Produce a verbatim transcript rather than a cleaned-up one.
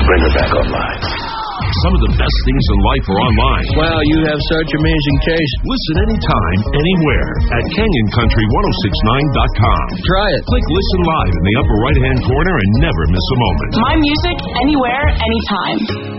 bring her back online. Some of the best things in life are online. Wow, you have such amazing taste. Listen anytime, anywhere at Canyon Country ten sixty-nine dot com. Try it. Click Listen Live in the upper right-hand corner and never miss a moment. My music, anywhere, anytime.